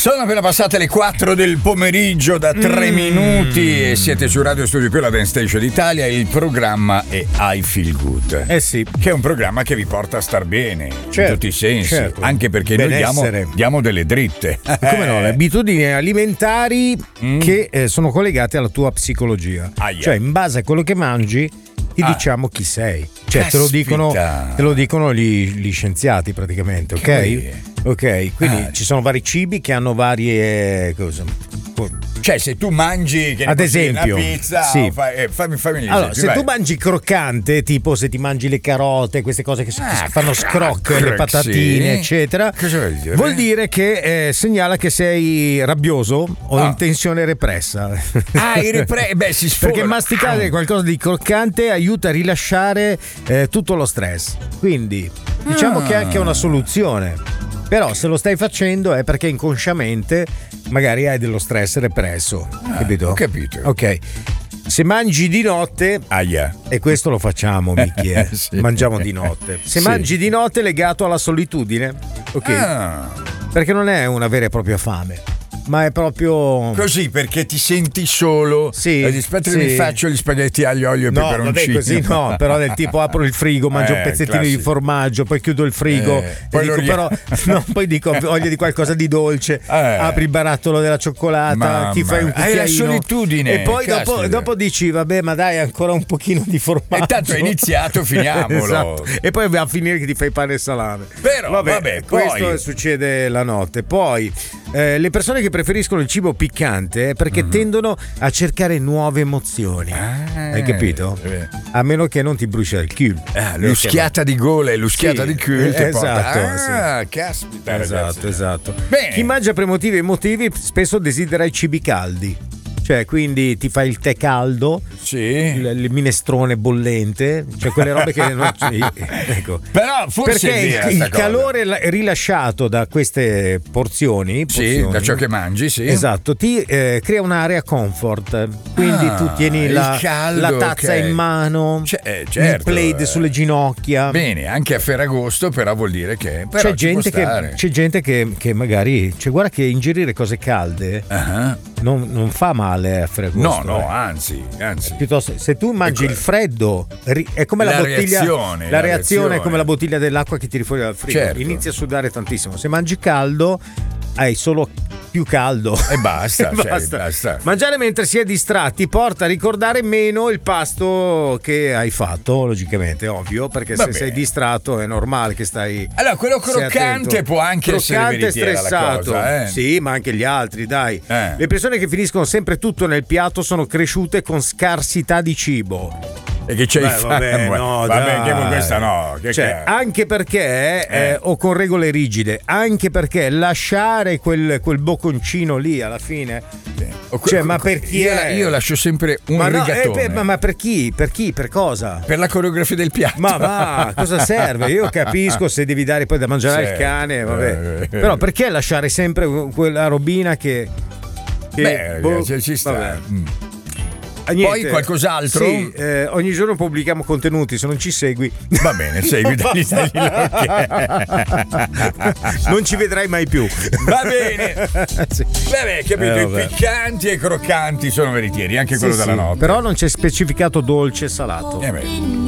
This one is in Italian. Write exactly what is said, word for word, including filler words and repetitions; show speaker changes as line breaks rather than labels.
Sono appena passate le quattro del pomeriggio da tre mm. minuti e siete su Radio Studio Più, la Dance Station d'Italia. Il programma è I Feel Good.
Eh sì.
Che è un programma che vi porta a star bene, certo, in tutti i sensi.
Certo.
Anche perché
Benessere.
noi diamo, diamo delle dritte.
Come no, le abitudini alimentari mm. che eh, sono collegate alla tua psicologia.
Aia.
Cioè, in base a quello che mangi, ti ah. diciamo chi sei. Cioè, te lo dicono, te lo dicono gli, gli scienziati praticamente, ok?
Che
ok, quindi
ah.
ci sono vari cibi che hanno varie cose.
Cioè, se tu mangi, che
ad esempio,
una pizza,
sì.
fai, eh, fammi, fammi gli
allora,
esempi,
se
vai.
tu mangi croccante, tipo se ti mangi le carote, queste cose che, ah, che fanno scrocche, le patatine, sì. eccetera,
cosa vuol dire?
Vuol dire che eh, segnala che sei rabbioso o ah. in tensione repressa.
Ah, i repre- beh, si sfora.
Perché masticare qualcosa di croccante aiuta a rilasciare eh, tutto lo stress. Quindi, diciamo ah. che è anche una soluzione. Però se lo stai facendo è perché inconsciamente magari hai dello stress represso, ah, capito?
Ho capito.
Ok. Se mangi di notte,
Aia.
e questo lo facciamo, Micchi, eh? sì. mangiamo di notte. Se sì. mangi di notte è legato alla solitudine, ok?
Ah.
Perché non è una vera e propria fame, ma è proprio
così, perché ti senti solo.
Sì,
aspetta
sì.
che mi faccio gli spaghetti aglio, olio e
no,
peperoncino.
Vabbè, così no, però del tipo apro il frigo, mangio
eh,
un pezzettino
classico.
di formaggio, poi chiudo il frigo,
eh,
e
poi,
dico,
ri-
però, no, poi dico ho voglia di qualcosa di dolce,
eh.
apri il barattolo della cioccolata,
Mamma.
ti fai un cucchiaino.
Hai la solitudine.
E poi dopo, dopo dici vabbè, ma dai, ancora un pochino di formaggio.
E tanto è iniziato, finiamolo.
Esatto. E poi va a finire che ti fai pane e salame.
Però vabbè, vabbè
questo
poi...
succede la notte. Poi eh, le persone che preferiscono il cibo piccante perché mm-hmm. tendono a cercare nuove emozioni. Ah, hai capito?
Eh.
A meno che non ti brucia il culo.
Ah, l'uschiata di gola e l'uschiata
sì,
di culo.
Esatto.
Ah,
sì.
caspita.
Esatto,
ragazzi.
esatto.
Bene.
Chi mangia per motivi emotivi spesso desidera i cibi caldi. Cioè, quindi ti fai il tè caldo,
sì.
il, il minestrone bollente, cioè quelle robe che non ecco.
Però forse
perché
è
il, il
cosa.
calore rilasciato da queste porzioni,
sì,
porzioni,
da ciò che mangi, sì.
Esatto, ti eh, crea un'area comfort. Quindi
ah,
tu tieni la,
caldo,
la tazza
okay.
in mano,
C- eh, certo,
il plaid eh. sulle ginocchia.
Bene, anche a Ferragosto, però vuol dire che però
c'è, gente che c'è gente che, che magari, cioè, guarda che ingerire cose calde uh-huh. non, non fa male a Ferragosto.
No, no,
eh.
anzi, anzi.
Piuttosto, se tu mangi ecco, il freddo, è come la, la bottiglia.
Reazione,
la,
la
reazione,
reazione
è come la bottiglia dell'acqua che tiri fuori dal frigo.
Certo.
Inizi a sudare tantissimo. Se mangi caldo, hai solo più caldo.
E basta,
e
cioè,
basta.
basta.
Mangiare mentre si è distratti porta a ricordare meno il pasto che hai fatto, logicamente, ovvio, perché
Vabbè.
se sei distratto è normale che stai.
Allora, quello croccante può anche
croccante
essere veritiera
stressato.
la cosa, eh?
Sì, ma anche gli altri, dai.
Eh.
Le persone che finiscono sempre tutto nel piatto sono cresciute con scarsità di cibo.
E che c'è
Beh,
il
vabbè, no,
vabbè,
dai.
che con questa no. Che
cioè,
che
anche perché eh. Eh, o con regole rigide, anche perché lasciare quel, quel bocconcino lì alla fine.
Sì.
Cioè, ma per chi
io,
è?
io lascio sempre un
ma
rigatone.
No, eh, per, ma, ma per chi? Per chi? Per cosa?
Per la coreografia del piatto.
Ma va, cosa serve? Io capisco se devi dare poi da mangiare al cane, vabbè. Eh, Però perché lasciare sempre quella robina che. che
Beh,
boh,
ci, ci sta. Mm.
Niente.
Poi qualcos'altro?
Sì, eh, ogni giorno pubblichiamo contenuti, se non ci segui.
Va bene, segui dagli
non ci vedrai mai più.
Va bene.
Sì.
Vabbè, capito,
eh,
i piccanti e croccanti sono veritieri, anche
sì,
quello
sì,
della notte.
Però non c'è specificato dolce e salato.
Eh beh.